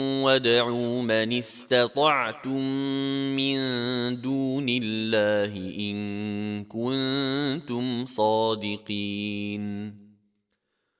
وادعوا من استطعتم من دون الله إن كنتم صادقين.